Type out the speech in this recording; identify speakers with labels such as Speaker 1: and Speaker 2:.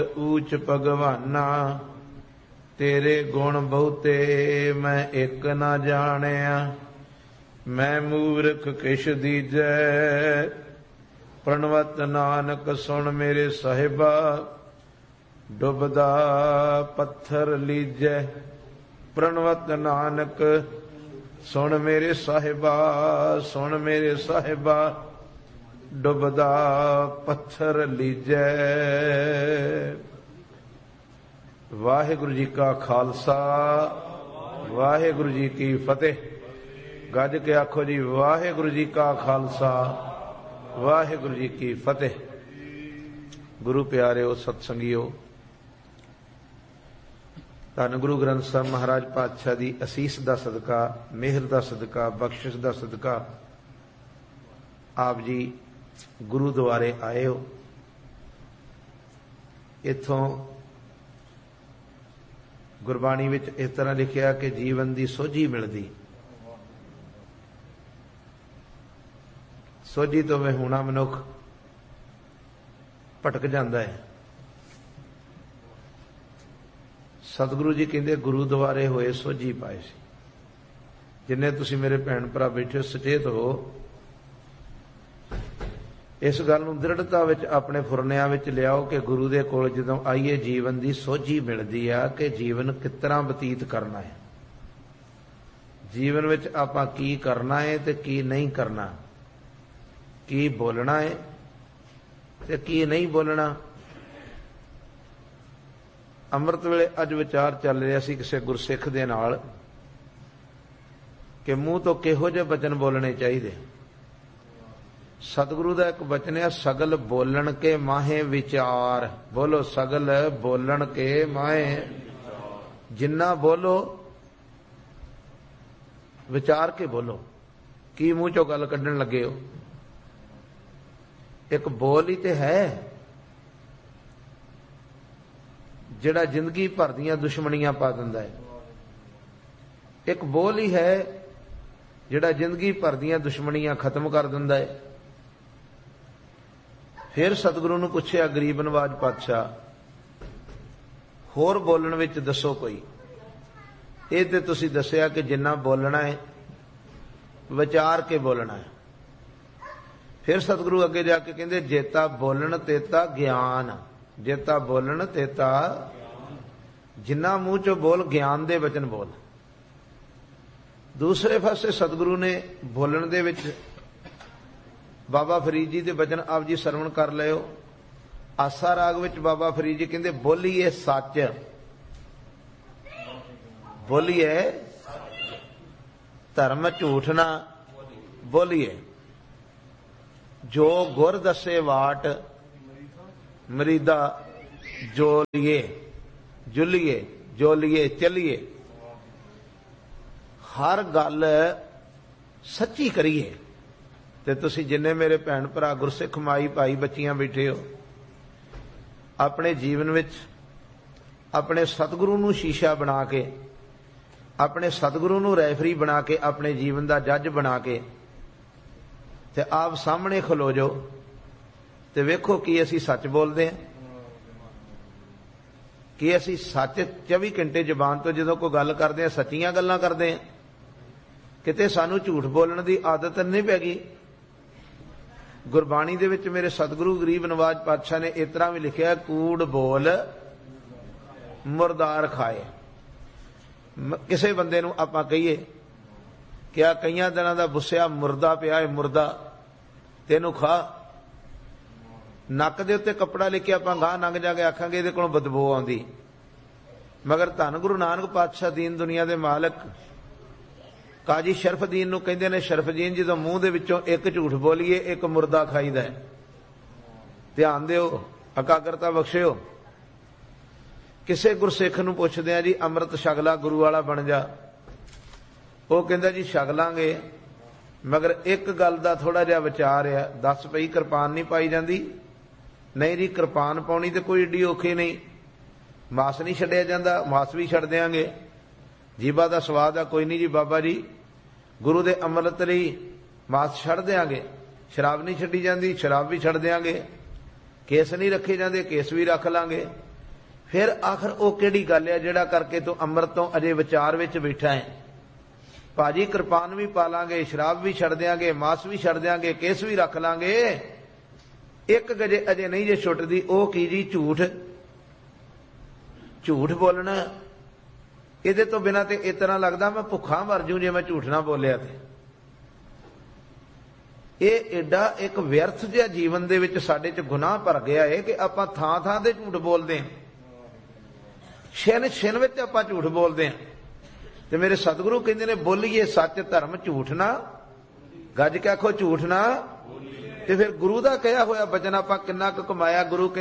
Speaker 1: ਊਚ ਭਗਵਾਨਾ, तेरे गुण बहुते मैं एक न जानिया। मैं मूर्ख किश दीजै, प्रणवत नानक सुन मेरे साहिबा। डुबदा पत्थर लीजै, प्रणवत नानक सुन मेरे साहिबा, सुन मेरे साहिबा। डुबदा पत्थर लीजै। वाहिगुरु जी का खालसा, वाहिगुरु जी की फतेह। गज के आखो जी वाहिगुरु जी का खालसा, वाहिगुरु जी की फतेह। गुरु प्यारेओ सतसंगियो, धन गुरु ग्रंथ साहिब महाराज पातशाह दी असीस दा सदका, मेहर दा सदका, बख्शिश दा सदका आप जी गुरुद्वारे आए हो। इथों गुरबाणी विच इस तरह लिखिया कि जीवन की सोझी मिलती। सोझी तो मैं होना मनुख भटक जाता है। सतगुरु जी कहते गुरुद्वारे होए सोझी पाए सी। जिन्ने तुसी मेरे भैन भरा बैठे सचेत हो, इस गल नूं दृढ़ता विच अपने फुरनियां विच लियाओ कि गुरु दे कोल जदों आईए जीवन की सोझी मिलती है कि जीवन किस तरह बतीत करना है, जीवन विच आपां की करना है ते की नहीं करना, की बोलना है ते की नहीं बोलना। अमृत वेले अज विचार चल रहा सी किसी गुरसिख दे नाल कि मूँह तो किहो जिहे वचन बोलने चाहिए। सतगुरु का एक वचन है, सगल बोलन के माहे विचार। बोलो सगल बोलन के माहे, जिन्ना बोलो विचार के बोलो। की मूँह चो गल कढ़न लगे हो, एक बोल ही तो है जिहड़ा जिंदगी भर दियां दुश्मनियां पा दिंदा है। एक बोल ही है जिहड़ा जिंदगी भर दियां दुश्मनियां खत्म कर दिंदा है। फिर सतगुरु नूं पुछया गरीब नवाज पातशाह, होर बोलण विच दसो कोई। ये तो तुसीं दसिया कि जिन्ना बोलना है विचार के बोलना है। फिर सतगुरु अगे जाके कहंदे जेता बोलण तेता ज्ञान, जेता बोलण तेता जिन्ना मूँह चो बोल ज्ञान दे वचन बोल। दूसरे पासे सतगुरु ने बोलण दे विच बाबा फरीद जी के वचन आप जी सरवण कर लियो। आसा राग विच बाबा फरीद जी कहते बोलीए सच, बोलीए धर्म झूठ ना बोलीए। जो गुर दसे वाट मरीदा जोलिए, जुलिए जोलिए चलिए। हर गल सच्ची करिए। ते तुसी जिन्ने मेरे भैन भरा गुरसिख माई भाई बच्चियां बैठे हो, अपने जीवन विच अपने सतगुरु नूं शीशा बना के, अपने सतगुरु नूं रैफरी बना के, अपने जीवन का जज बना के ते आप सामने खलो जो ते वेखो कि असी सच बोलते हैं, कि असी सच 24 घंटे जबान तो जदों कोई गल करते हैं सच्चियां गल्लां करते हैं, किते सानू झूठ बोलने की आदत नहीं पै गई। गुरबाणी दे विच मेरे सतगुरु गरीब नवाज पातशाह ने इस तरह भी लिखिया, कूड़ बोल मुरदार खाए। किसी बंदे नूं आपां कहिए क्या कई दिनों का बुस्सिया मुरदा पिया है, मुरदा तेनू खा, नक दे उत्ते कपड़ा लेके आपां गांह लंघ जाके आखांगे इहदे कोलों बदबू आउंदी। मगर धन गुरु नानक पातशाह दीन दुनिया के मालक काजी शरफदीन नूं कहंदे ने, शरफदीन जदों मूँह दे विचों एक झूठ बोलीए एक मुरदा खाईदा है। ध्यान दिओ, एकाग्रता बख्शिओ। किसे गुरसिख नूं पुछदे आ जी अमृत छकला गुरु वाला बन जा, वो कहंदा जी छक लांगे, मगर एक गल दा थोड़ा जिहा विचार है, दस पई कृपान नहीं पाई जांदी। नहीं जी कृपान पाउणी ते कोई एडी औखी नहीं, मास नहीं छड्डिया जांदा, मास भी छड्ड देंगे। जीबा का स्वाद आ कोई नहीं जी बाबा जी, गुरु दे अमृत लई मास छड्ड देंगे। शराब नहीं छड्डी जांदी, शराब भी छड्ड देंगे। केस नहीं रखे जाते, केस भी रख लांगे। फिर आखिर वो किहड़ी गल है जिहड़ा करके तू अमृत तो अजे विचार विच बैठा है। भाजी कृपान भी पा लांगे, शराब भी छड़ देंगे, मांस भी छड़ देंगे, केस भी रख लांगे, एक गजे अजे नहीं जे छुटदी। ओ की जी? झूठ। झूठ बोलना इहदे तो बिना ते इतना लगदा मैं भुखा मर जूं जे मैं झूठ ना बोलिया। ਇਹ एडा एक व्यर्थ जिहा जीवन दे विच साडे च गुनाह भर गया है कि आपां थां थां ते झूठ बोलदे हां, छिन छिन विच आपां झूठ बोलदे हां। ते मेरे सतगुरु कहंदे ने बोलीए सच धर्म झूठ ना, गज के आखो झूठ ना। ते फिर गुरु दा कहा होया बचन आपां किन्ना क कमाया। गुरु